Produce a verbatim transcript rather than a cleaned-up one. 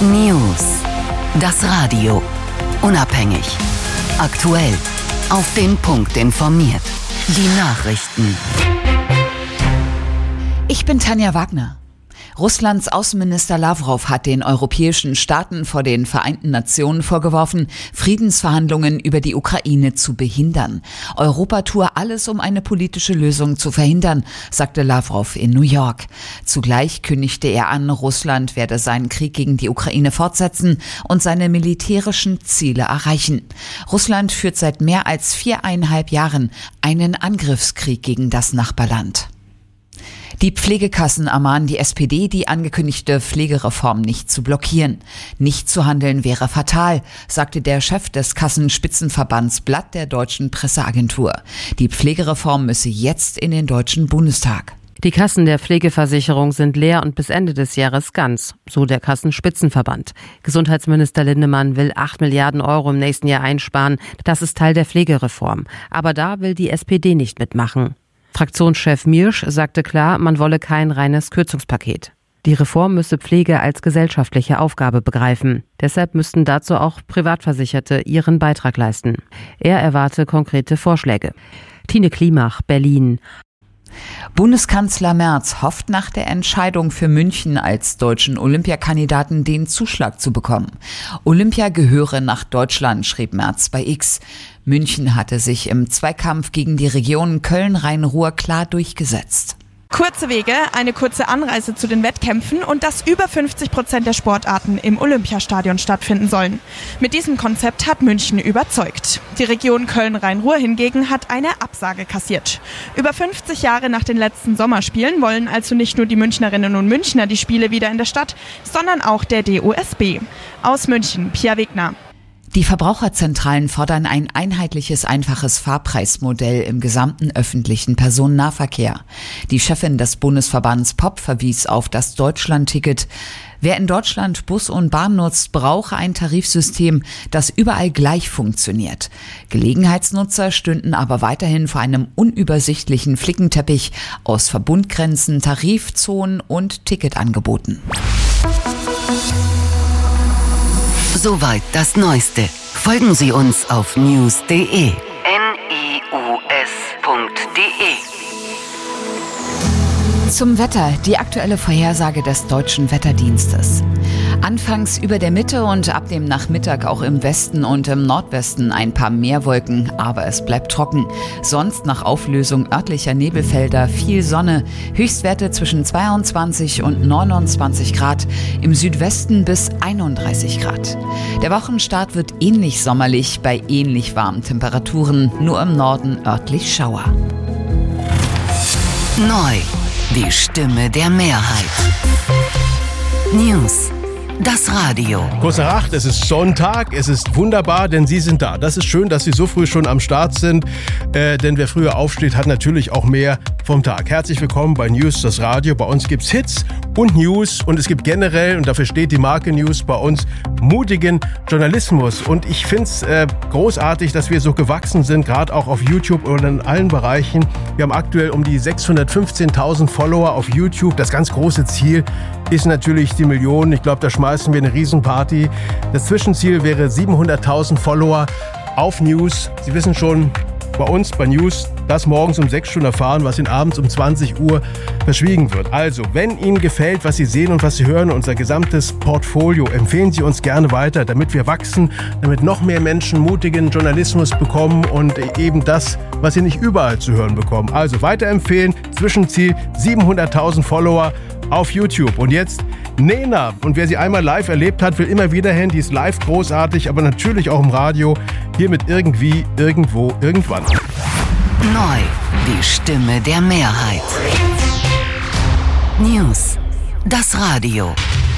News. Das Radio. Unabhängig. Aktuell. Auf den Punkt informiert. Die Nachrichten. Ich bin Tanja Wagner. Russlands Außenminister Lawrow hat den europäischen Staaten vor den Vereinten Nationen vorgeworfen, Friedensverhandlungen über die Ukraine zu behindern. Europa tue alles, um eine politische Lösung zu verhindern, sagte Lawrow in New York. Zugleich kündigte er an, Russland werde seinen Krieg gegen die Ukraine fortsetzen und seine militärischen Ziele erreichen. Russland führt seit mehr als viereinhalb Jahren einen Angriffskrieg gegen das Nachbarland. Die Pflegekassen ermahnen die S P D, die angekündigte Pflegereform nicht zu blockieren. Nicht zu handeln wäre fatal, sagte der Chef des Kassenspitzenverbands Blatt der Deutschen Presseagentur. Die Pflegereform müsse jetzt in den Deutschen Bundestag. Die Kassen der Pflegeversicherung sind leer und bis Ende des Jahres ganz, so der Kassenspitzenverband. Gesundheitsminister Lindemann will acht Milliarden Euro im nächsten Jahr einsparen. Das ist Teil der Pflegereform. Aber da will die S P D nicht mitmachen. Fraktionschef Miersch sagte klar, man wolle kein reines Kürzungspaket. Die Reform müsse Pflege als gesellschaftliche Aufgabe begreifen. Deshalb müssten dazu auch Privatversicherte ihren Beitrag leisten. Er erwarte konkrete Vorschläge. Tine Klimach, Berlin. Bundeskanzler Merz hofft nach der Entscheidung für München als deutschen Olympiakandidaten den Zuschlag zu bekommen. Olympia gehöre nach Deutschland, schrieb Merz bei X. München hatte sich im Zweikampf gegen die Region Köln-Rhein-Ruhr klar durchgesetzt. Kurze Wege, eine kurze Anreise zu den Wettkämpfen und dass über fünfzig Prozent der Sportarten im Olympiastadion stattfinden sollen. Mit diesem Konzept hat München überzeugt. Die Region Köln-Rhein-Ruhr hingegen hat eine Absage kassiert. Über fünfzig Jahre nach den letzten Sommerspielen wollen also nicht nur die Münchnerinnen und Münchner die Spiele wieder in der Stadt, sondern auch der D O S B. Aus München, Pia Wegner. Die Verbraucherzentralen fordern ein einheitliches, einfaches Fahrpreismodell im gesamten öffentlichen Personennahverkehr. Die Chefin des Bundesverbands P O P verwies auf das Deutschlandticket. Wer in Deutschland Bus und Bahn nutzt, brauche ein Tarifsystem, das überall gleich funktioniert. Gelegenheitsnutzer stünden aber weiterhin vor einem unübersichtlichen Flickenteppich aus Verbundgrenzen, Tarifzonen und Ticketangeboten. Soweit das Neueste. Folgen Sie uns auf news punkt de. N I U S punkt de. Zum Wetter, die aktuelle Vorhersage des Deutschen Wetterdienstes. Anfangs über der Mitte und ab dem Nachmittag auch im Westen und im Nordwesten ein paar mehr Wolken, aber es bleibt trocken. Sonst nach Auflösung örtlicher Nebelfelder viel Sonne, Höchstwerte zwischen zweiundzwanzig und neunundzwanzig Grad, im Südwesten bis einunddreißig Grad. Der Wochenstart wird ähnlich sommerlich bei ähnlich warmen Temperaturen, nur im Norden örtlich Schauer. Neu. Die Stimme der Mehrheit. News. Das Radio. Kurz nach acht, es ist Sonntag, es ist wunderbar, denn Sie sind da. Das ist schön, dass Sie so früh schon am Start sind, äh, denn wer früher aufsteht, hat natürlich auch mehr vom Tag. Herzlich willkommen bei News, das Radio. Bei uns gibt's Hits und News und es gibt generell, und dafür steht die Marke News, bei uns mutigen Journalismus. Und ich find's äh, großartig, dass wir so gewachsen sind, gerade auch auf YouTube oder in allen Bereichen. Wir haben aktuell um die sechshundertfünfzehntausend Follower auf YouTube. Das ganz große Ziel ist natürlich die Million. Ich glaube, da schmeißen wir eine Riesenparty. Das Zwischenziel wäre siebenhunderttausend Follower auf News. Sie wissen schon, bei uns, bei News, das morgens um sechs schon erfahren, was Ihnen abends um zwanzig Uhr verschwiegen wird. Also, wenn Ihnen gefällt, was Sie sehen und was Sie hören, unser gesamtes Portfolio, empfehlen Sie uns gerne weiter, damit wir wachsen, damit noch mehr Menschen mutigen Journalismus bekommen und eben das, was Sie nicht überall zu hören bekommen. Also weiterempfehlen, Zwischenziel siebenhunderttausend Follower auf YouTube. Und jetzt Nena. Und wer sie einmal live erlebt hat, will immer wieder hin. Die ist live großartig, aber natürlich auch im Radio. Hiermit irgendwie, irgendwo, irgendwann. Neu. Die Stimme der Mehrheit. News. Das Radio.